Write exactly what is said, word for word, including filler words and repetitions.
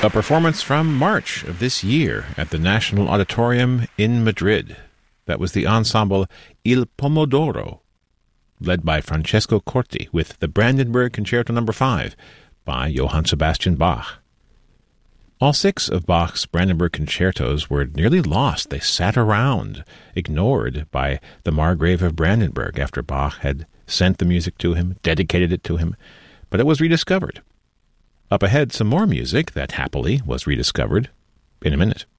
A performance from March of this year at the National Auditorium in Madrid. That was the ensemble Il Pomodoro, led by Francesco Corti, with the Brandenburg Concerto number five by Johann Sebastian Bach. All six of Bach's Brandenburg concertos were nearly lost. They sat around, ignored by the Margrave of Brandenburg after Bach had sent the music to him, dedicated it to him, but it was rediscovered. Up ahead, some more music that happily was rediscovered in a minute.